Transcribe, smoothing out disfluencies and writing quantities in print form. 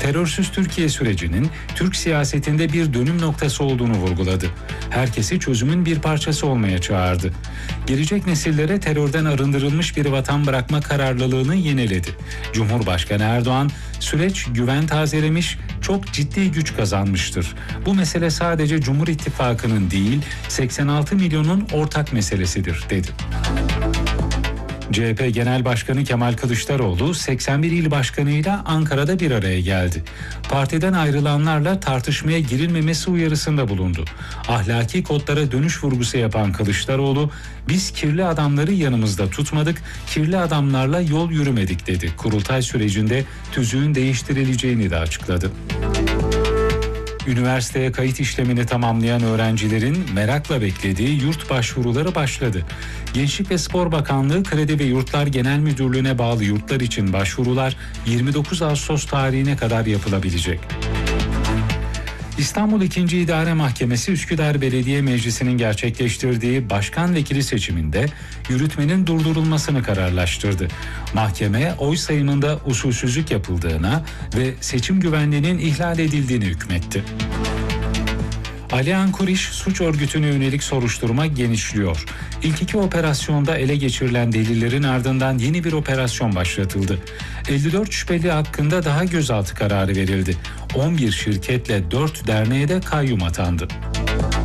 terörsüz Türkiye sürecinin Türk siyasetinde bir dönüm noktası olduğunu vurguladı. Herkesi çözümün bir parçası olmaya çağırdı. Gelecek nesillere terörden arındırılmış bir vatan bırakma kararlılığını yeniledi. Cumhurbaşkanı Erdoğan, süreç güven tazelemiş, çok ciddi güç kazanmıştır. Bu mesele sadece Cumhur İttifakı'nın değil, 86 milyonun ortak meselesidir, dedi. CHP Genel Başkanı Kemal Kılıçdaroğlu 81 il başkanıyla Ankara'da bir araya geldi. Partiden ayrılanlarla tartışmaya girilmemesi uyarısında bulundu. Ahlaki kodlara dönüş vurgusu yapan Kılıçdaroğlu, "Biz kirli adamları yanımızda tutmadık, kirli adamlarla yol yürümedik," dedi. Kurultay sürecinde tüzüğün değiştirileceğini de açıkladı. Üniversiteye kayıt işlemini tamamlayan öğrencilerin merakla beklediği yurt başvuruları başladı. Gençlik ve Spor Bakanlığı Kredi ve Yurtlar Genel Müdürlüğü'ne bağlı yurtlar için başvurular 29 Ağustos tarihine kadar yapılabilecek. İstanbul 2. İdare Mahkemesi Üsküdar Belediye Meclisi'nin gerçekleştirdiği başkan vekili seçiminde yürütmenin durdurulmasını kararlaştırdı. Mahkeme oy sayımında usulsüzlük yapıldığına ve seçim güvenliğinin ihlal edildiğine hükmetti. Alihan Kuriş suç örgütüne yönelik soruşturma genişliyor. İlk 2 operasyonda ele geçirilen delillerin ardından yeni bir operasyon başlatıldı. 54 şüpheli hakkında daha gözaltı kararı verildi. 11 şirketle 4 derneğe de kayyum atandı.